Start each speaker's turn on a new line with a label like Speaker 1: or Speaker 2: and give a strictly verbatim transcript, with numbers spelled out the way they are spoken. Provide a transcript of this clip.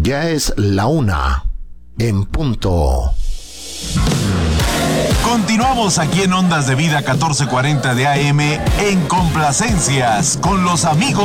Speaker 1: Ya es la una en punto.
Speaker 2: Continuamos aquí en Ondas de Vida catorce cuarenta de A M en Complacencias con los amigos